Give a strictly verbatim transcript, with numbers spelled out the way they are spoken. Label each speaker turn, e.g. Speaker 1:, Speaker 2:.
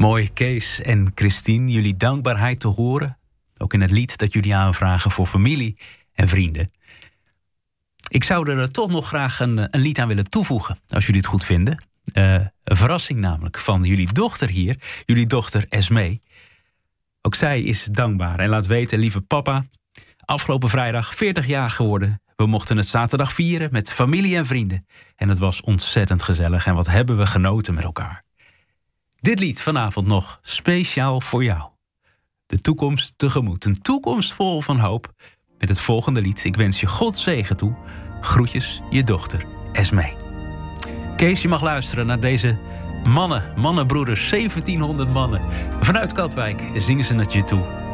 Speaker 1: Mooi, Kees en Christine, jullie dankbaarheid te horen. Ook in het lied dat jullie aanvragen voor familie en vrienden. Ik zou er toch nog graag een, een lied aan willen toevoegen, als jullie het goed vinden. Uh, een verrassing namelijk van jullie dochter hier, jullie dochter Esmee. Ook zij is dankbaar en laat weten, lieve papa, afgelopen vrijdag veertig jaar geworden. We mochten het zaterdag vieren met familie en vrienden. En het was ontzettend gezellig en wat hebben we genoten met elkaar. Dit lied vanavond nog speciaal voor jou. De toekomst tegemoet. Een toekomst vol van hoop. Met het volgende lied. Ik wens je God zegen toe. Groetjes, je dochter Esmee. Kees, je mag luisteren naar deze mannen, mannenbroeders, zeventienhonderd mannen. Vanuit Katwijk zingen ze het je toe.